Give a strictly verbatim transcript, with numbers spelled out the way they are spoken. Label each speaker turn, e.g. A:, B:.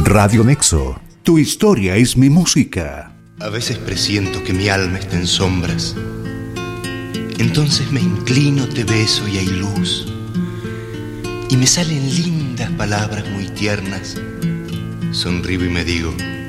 A: Radio Nexo, tu historia es mi música.
B: A veces presiento que mi alma está en sombras. Entonces me inclino, te beso y hay luz. Y me salen lindas palabras muy tiernas. Sonrío y me digo: